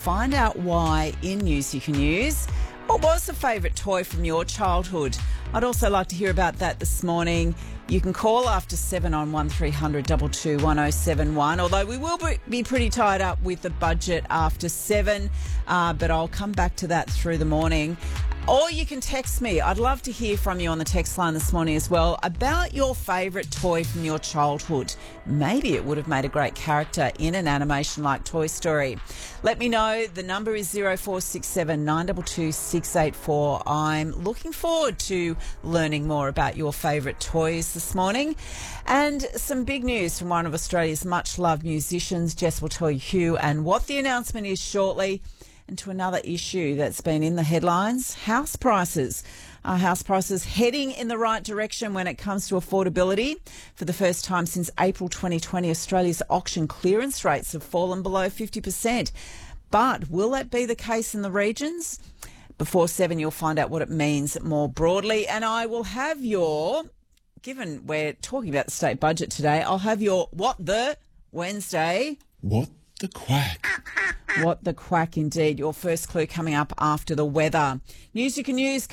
find out why in News You Can Use. What was the favourite toy from your childhood? I'd also like to hear about that this morning. You can call after 7 on 1300 22 1071, although we will be pretty tied up with the budget after 7, but I'll come back to that through the morning. Or you can text me. I'd love to hear from you on the text line this morning as well about your favourite toy from your childhood. Maybe it would have made a great character in an animation like Toy Story. Let me know. The number is 0467 922 684. I'm looking forward to learning more about your favourite toys this morning. And some big news from one of Australia's much-loved musicians. Jess will tell you who and what the announcement is shortly. And to another issue that's been in the headlines, house prices. Are house prices heading in the right direction when it comes to affordability? For the first time since April 2020, Australia's auction clearance rates have fallen below 50%. But will that be the case in the regions? Before 7, you'll find out what it means more broadly. And I will have your, given we're talking about the state budget today, I'll have your What the Wednesday. What the quack? What the quack indeed. Your first clue coming up after the weather. News You Can Use